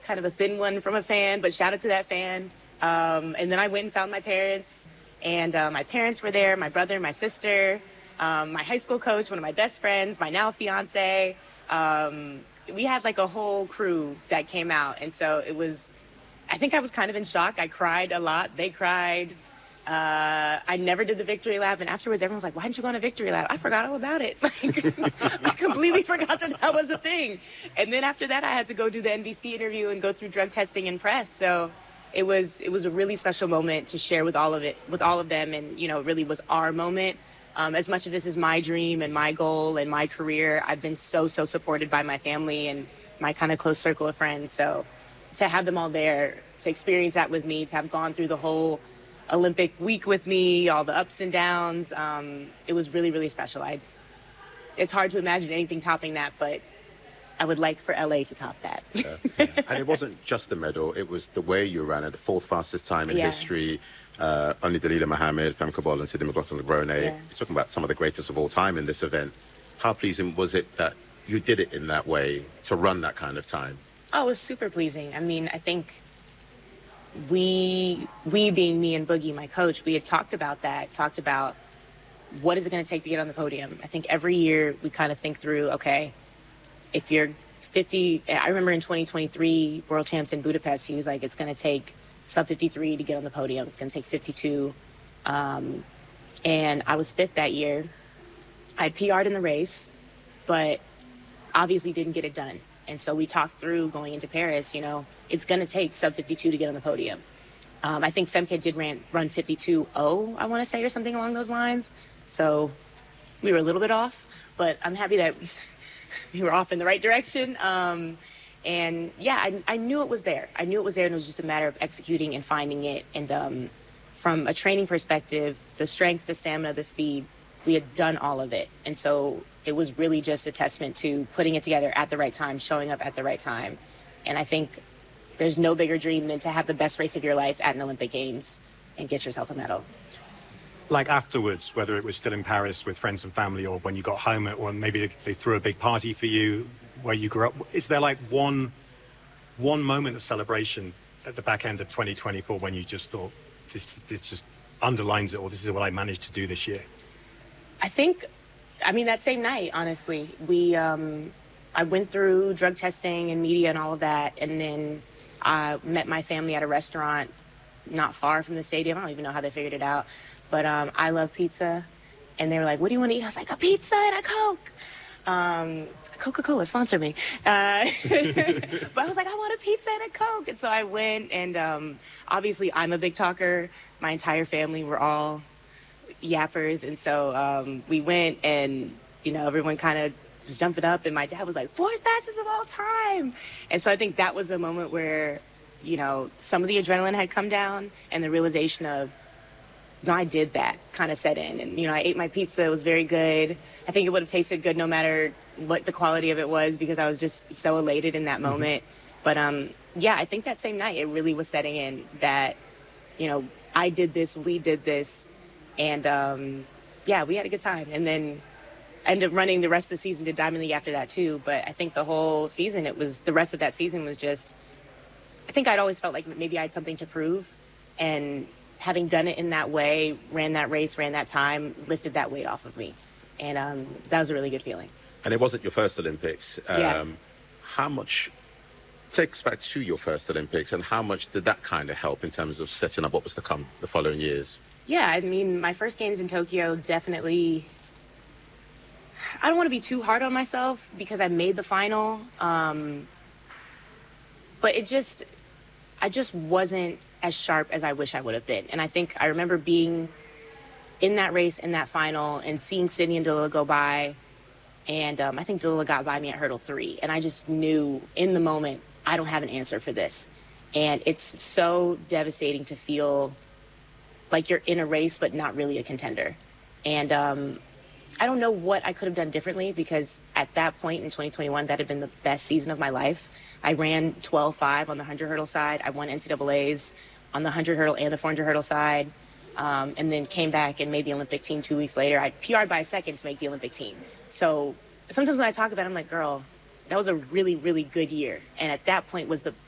kind of a thin one from a fan, but shout out to that fan. And then I went and found my parents, and my parents were there, my brother, my sister, my high school coach, one of my best friends, my now fiance. We had like a whole crew that came out. And so I think I was kind of in shock. I cried a lot. They cried. I never did the victory lap, and afterwards everyone's like, why didn't you go on a victory lap? I forgot all about it. I completely forgot that was a thing. And then after that, I had to go do the NBC interview and go through drug testing and press. So it was a really special moment to share with all of them, and it really was our moment. As much as this is my dream and my goal and my career, I've been so supported by my family and my kind of close circle of friends. So to have them all there, to experience that with me, to have gone through the whole Olympic week with me, all the ups and downs, it was really, really special. It's hard to imagine anything topping that, but I would like for LA to top that. And it wasn't just the medal, it was the way you ran it, the fourth fastest time in history. Only Dalila Muhammad, Femke Bol, and Sydney McLaughlin-Levrone. You're talking about some of the greatest of all time in this event. How pleasing was it that you did it in that way, to run that kind of time? Oh, it was super pleasing. I mean, I think we being me and Boogie, my coach, we had talked about what is it going to take to get on the podium. I think every year we kind of think through, okay, if you're 50, I remember in 2023 World Champs in Budapest, he was like, it's going to take sub 53 to get on the podium. It's going to take 52. And I was fifth that year. I PR'd in the race, but obviously didn't get it done. And so we talked through going into Paris, it's going to take sub 52 to get on the podium. I think Femke did run 52.0, I want to say, or something along those lines. So we were a little bit off, but I'm happy that we were off in the right direction. And yeah, I knew it was there. I knew it was there, and it was just a matter of executing and finding it. And from a training perspective, the strength, the stamina, the speed, we had done all of it. And so it was really just a testament to putting it together at the right time, showing up at the right time. And I think there's no bigger dream than to have the best race of your life at an Olympic Games and get yourself a medal. Like afterwards, whether it was still in Paris with friends and family, or when you got home, or maybe they threw a big party for you where you grew up, is there like one moment of celebration at the back end of 2024 when you just thought, this just underlines it, or this is what I managed to do this year? I mean, that same night, honestly, I went through drug testing and media and all of that, and then I met my family at a restaurant not far from the stadium. I don't even know how they figured it out, but I love pizza, and they were like, what do you want to eat? I was like, a pizza and a Coke. Coca-Cola, sponsor me. But I was like, I want a pizza and a Coke. And so I went, and obviously I'm a big talker. My entire family were all yappers, and so we went, and everyone kind of was jumping up, and my dad was like, fourth fastest of all time. And so I think that was a moment where some of the adrenaline had come down, and the realization of, I did that kind of set in. And I ate my pizza. It was very good. I think it would have tasted good no matter what the quality of it was, because I was just so elated in that moment. But yeah, I think that same night it really was setting in that I did this, we did this. And, yeah, we had a good time. And then I ended up running the rest of the season to Diamond League after that, too. But I think the whole season, the rest of that season was just, I think I'd always felt like maybe I had something to prove. And having done it in that way, ran that race, ran that time, lifted that weight off of me. And that was a really good feeling. And it wasn't your first Olympics. Yeah. How much takes back to your first Olympics, and how much did that kind of help in terms of setting up what was to come the following years? Yeah, I mean, my first games in Tokyo definitely, I don't want to be too hard on myself because I made the final. But I just wasn't as sharp as I wish I would have been. And I think I remember being in that race, in that final, and seeing Sydney and Dalila go by. And I think Dalila got by me at hurdle 3. And I just knew in the moment, I don't have an answer for this. And it's so devastating to feel like you're in a race, but not really a contender. And I don't know what I could have done differently, because at that point in 2021, that had been the best season of my life. I ran 12.5 on the 100 hurdle side. I won NCAAs on the 100 hurdle and the 400 hurdle side. And then came back and made the Olympic team 2 weeks later. I PR'd by a second to make the Olympic team. So sometimes when I talk about it, I'm like, girl, that was a really, really good year. And at that point was the